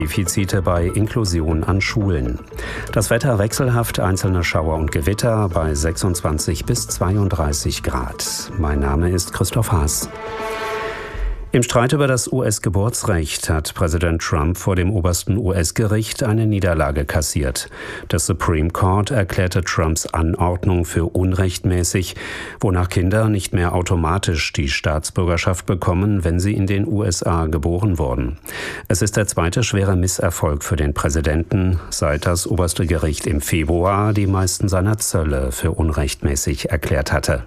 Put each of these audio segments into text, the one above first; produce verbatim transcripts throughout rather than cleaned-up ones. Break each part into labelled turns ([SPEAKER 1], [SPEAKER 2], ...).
[SPEAKER 1] Defizite bei Inklusion an Schulen. Das Wetter wechselhaft, einzelne Schauer und Gewitter bei sechsundzwanzig bis zweiunddreißig Grad. Mein Name ist Christoph Haas. Im Streit über das U S-Geburtsrecht hat Präsident Trump vor dem obersten U S-Gericht eine Niederlage kassiert. Das Supreme Court erklärte Trumps Anordnung für unrechtmäßig, wonach Kinder nicht mehr automatisch die Staatsbürgerschaft bekommen, wenn sie in den U S A geboren wurden. Es ist der zweite schwere Misserfolg für den Präsidenten, seit das oberste Gericht im Februar die meisten seiner Zölle für unrechtmäßig erklärt hatte.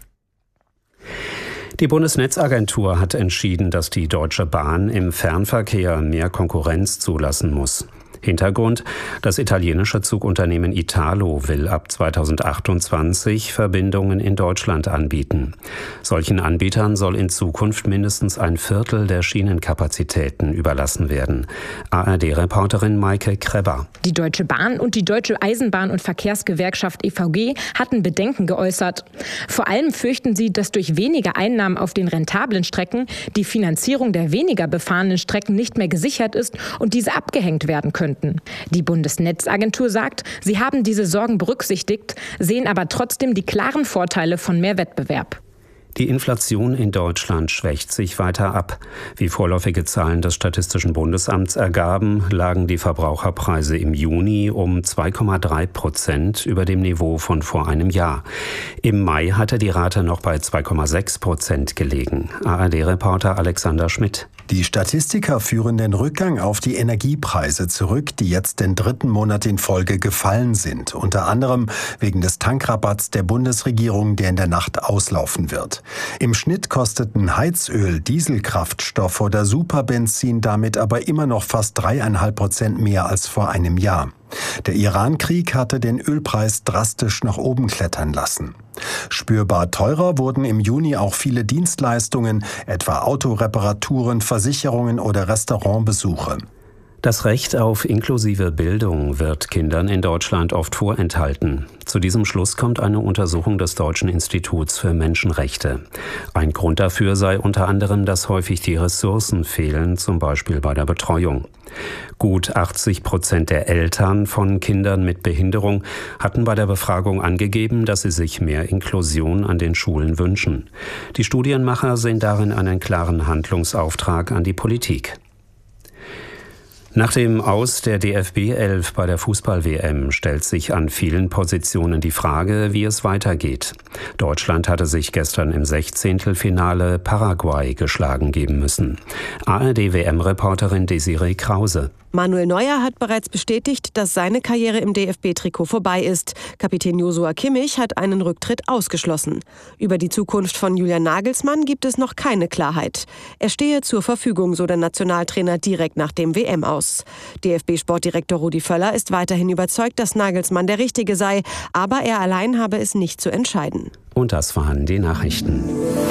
[SPEAKER 1] Die Bundesnetzagentur hat entschieden, dass die Deutsche Bahn im Fernverkehr mehr Konkurrenz zulassen muss. Hintergrund: Das italienische Zugunternehmen Italo will ab zweitausendachtundzwanzig Verbindungen in Deutschland anbieten. Solchen Anbietern soll in Zukunft mindestens ein Viertel der Schienenkapazitäten überlassen werden. A R D-Reporterin Maike Kreber.
[SPEAKER 2] Die Deutsche Bahn und die Deutsche Eisenbahn- und Verkehrsgewerkschaft E V G hatten Bedenken geäußert. Vor allem fürchten sie, dass durch weniger Einnahmen auf den rentablen Strecken die Finanzierung der weniger befahrenen Strecken nicht mehr gesichert ist und diese abgehängt werden könnten. Die Bundesnetzagentur sagt, sie haben diese Sorgen berücksichtigt, sehen aber trotzdem die klaren Vorteile von mehr Wettbewerb.
[SPEAKER 1] Die Inflation in Deutschland schwächt sich weiter ab. Wie vorläufige Zahlen des Statistischen Bundesamts ergaben, lagen die Verbraucherpreise im Juni um zwei Komma drei Prozent über dem Niveau von vor einem Jahr. Im Mai hatte die Rate noch bei zwei Komma sechs Prozent gelegen. A R D-Reporter Alexander Schmidt.
[SPEAKER 3] Die Statistiker führen den Rückgang auf die Energiepreise zurück, die jetzt den dritten Monat in Folge gefallen sind. Unter anderem wegen des Tankrabatts der Bundesregierung, der in der Nacht auslaufen wird. Im Schnitt kosteten Heizöl, Dieselkraftstoff oder Superbenzin damit aber immer noch fast dreieinhalb Prozent mehr als vor einem Jahr. Der Iran-Krieg hatte den Ölpreis drastisch nach oben klettern lassen. Spürbar teurer wurden im Juni auch viele Dienstleistungen, etwa Autoreparaturen, Versicherungen oder Restaurantbesuche.
[SPEAKER 1] Das Recht auf inklusive Bildung wird Kindern in Deutschland oft vorenthalten. Zu diesem Schluss kommt eine Untersuchung des Deutschen Instituts für Menschenrechte. Ein Grund dafür sei unter anderem, dass häufig die Ressourcen fehlen, zum Beispiel bei der Betreuung. Gut achtzig Prozent der Eltern von Kindern mit Behinderung hatten bei der Befragung angegeben, dass sie sich mehr Inklusion an den Schulen wünschen. Die Studienmacher sehen darin einen klaren Handlungsauftrag an die Politik. Nach dem Aus der D F B elf bei der Fußball-W M stellt sich an vielen Positionen die Frage, wie es weitergeht. Deutschland hatte sich gestern im Sechzehntelfinale Paraguay geschlagen geben müssen. A R D-W M-Reporterin Desiree Krause.
[SPEAKER 4] Manuel Neuer hat bereits bestätigt, dass seine Karriere im D F B-Trikot vorbei ist. Kapitän Joshua Kimmich hat einen Rücktritt ausgeschlossen. Über die Zukunft von Julian Nagelsmann gibt es noch keine Klarheit. Er stehe zur Verfügung, so der Nationaltrainer direkt nach dem W M aus. D F B-Sportdirektor Rudi Völler ist weiterhin überzeugt, dass Nagelsmann der Richtige sei, aber er allein habe es nicht zu entscheiden.
[SPEAKER 1] Und das waren die Nachrichten.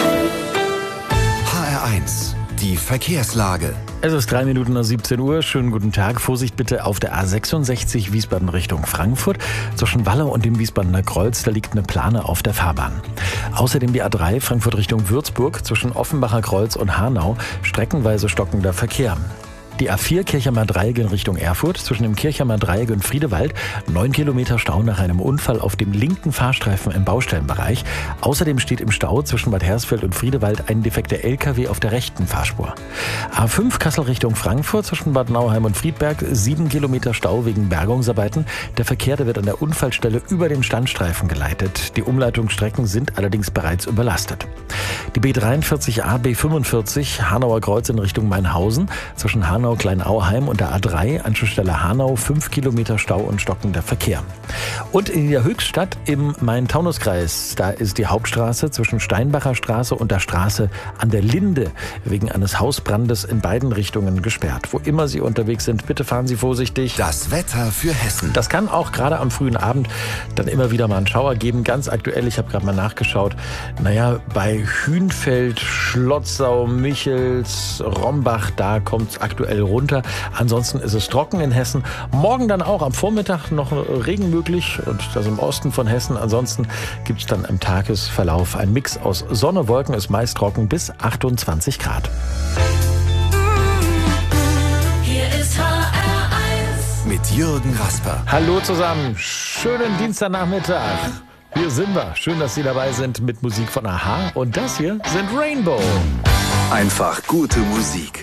[SPEAKER 5] H R eins, die Verkehrslage.
[SPEAKER 6] Es ist drei Minuten nach siebzehn Uhr. Schönen guten Tag. Vorsicht bitte auf der A sechsundsechzig Wiesbaden Richtung Frankfurt. Zwischen Wallau und dem Wiesbadener Kreuz, da liegt eine Plane auf der Fahrbahn. Außerdem die A drei Frankfurt Richtung Würzburg zwischen Offenbacher Kreuz und Hanau. Streckenweise stockender Verkehr. Die A vier Kirchheimer Dreieck in Richtung Erfurt, zwischen dem Kirchheimer Dreieck und Friedewald, neun Kilometer Stau nach einem Unfall auf dem linken Fahrstreifen im Baustellenbereich. Außerdem steht im Stau zwischen Bad Hersfeld und Friedewald ein defekter L K W auf der rechten Fahrspur. A fünf Kassel Richtung Frankfurt, zwischen Bad Nauheim und Friedberg, sieben Kilometer Stau wegen Bergungsarbeiten. Der Verkehr, der wird an der Unfallstelle über den Standstreifen geleitet. Die Umleitungsstrecken sind allerdings bereits überlastet. Die B dreiundvierzig A B fünfundvierzig Hanauer Kreuz in Richtung Mainhausen, zwischen Hanau Hanau-Kleinauheim und der A drei, Anschlussstelle Hanau, fünf Kilometer Stau und stockender Verkehr. Und in der Höchstadt im Main-Taunus-Kreis, da ist die Hauptstraße zwischen Steinbacher Straße und der Straße an der Linde wegen eines Hausbrandes in beiden Richtungen gesperrt. Wo immer Sie unterwegs sind, bitte fahren Sie vorsichtig.
[SPEAKER 5] Das Wetter für Hessen.
[SPEAKER 6] Das kann auch gerade am frühen Abend dann immer wieder mal einen Schauer geben. Ganz aktuell, ich habe gerade mal nachgeschaut, naja, bei Hünfeld, Schlotzau, Michels, Rombach, da kommt es aktuell runter. Ansonsten ist es trocken in Hessen. Morgen dann auch am Vormittag noch Regen möglich und das im Osten von Hessen. Ansonsten gibt es dann im Tagesverlauf einen Mix aus Sonne, Wolken, ist meist trocken bis achtundzwanzig Grad.
[SPEAKER 7] Hier ist H R
[SPEAKER 5] Jürgen Rasper.
[SPEAKER 6] Hallo zusammen, schönen Dienstagnachmittag. Hier sind wir. Schön, dass Sie dabei sind mit Musik von Aha. Und das hier sind Rainbow.
[SPEAKER 5] Einfach gute Musik.